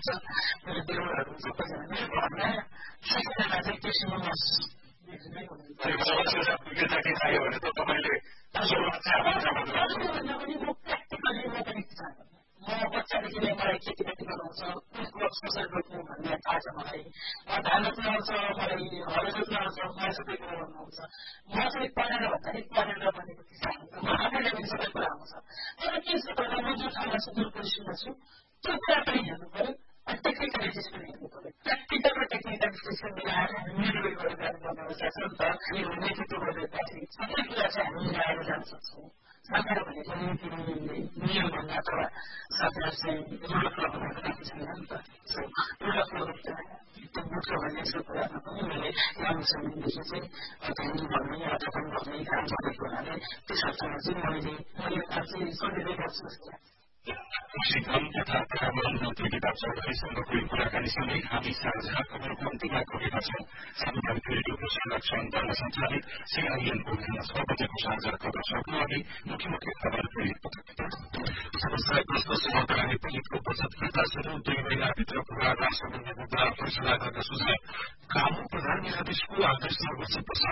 हुन्छ मेरो देउराहरू हुन्छ कसैजना मेरो घरमा सबैजना चाहिँ त्यसमा के चाहियो भने त तपाईँले म बच्चादेखि नै मलाई खेतीपाती गराउँछ कुन फसल रोप्नु भन्ने थाहा छ मलाई धान रोप्नु आउँछ मलाई हलो जोत्नु आउँछ मलाई सबै कुरो गर्नु आउँछ म चाहिँ पढेर भन्दाखेरि पढेर बनेको किसान हुन्छ म आफैले पनि सबै कुरा आउँछ तर के छ भन्दा म जुन ठाउँमा छु जुन पोजिसनमा छु त्यो कुरा पनि हेर्नु पऱ्यो अनि टेक्निकलिटिज पनि हेर्नु पऱ्यो प्र्याक्टिकल र टेक्निकलिटिज मिलाएर मिलेर गरेर गर्ने अवस्था छ नि त यो नेतृत्व गर्दाखेरि सबै कुरा चाहिँ हामी मिलाएर जान सक्छौँ सरकार भनेको नियमभन्दा अथवा सरकार चाहिँ रुलफल बनाएर राखेको छैन नि त रुलफल त्यो मुख्य भन्ने यस्तो कुरामा पनि मैले लामो समयदेखि चाहिँ ट्रेनिङ गर्ने अध्यापन गर्ने काम गरेको हुनाले त्यस अर्थमा चाहिँ मैले यो काम चाहिँ कन्टिन्यू गर्छु जस्तो लाग्छ शिक्षण तथा पर्यावरण मन्त्री किताब चौधरीसँगको कुराकानीसँगै हामी साझा खबरको अन्तिममा पुगेका छौं। सामुदायिक रेडियोको संरक्षण दल सञ्चालित सीआईएनको बजेको साझा खबर सक्नु अघि मुख्य मुख्य खबर व्यवसाय प्रश्न सहकारी पीडितको बचत खाता शुरू 2 महिनाभित्र पूरा राष्ट्रबन्दी मुद्रा फैसला गर्न सुझाव काम प्रधान न्यायाधीशको आदेश सर्वोच्च